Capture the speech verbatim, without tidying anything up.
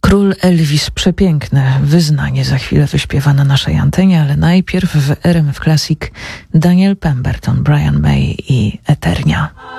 Król Elvis, przepiękne wyznanie za chwilę wyśpiewa na naszej antenie, ale najpierw w R M F Classic Daniel Pemberton, Brian May i Eternia.